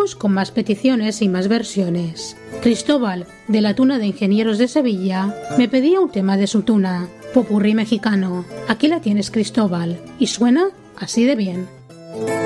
Seguimos con más peticiones y más versiones. Cristóbal, de la Tuna de Ingenieros de Sevilla, me pedía un tema de su tuna, popurrí mexicano. Aquí la tienes, Cristóbal, y suena así de bien.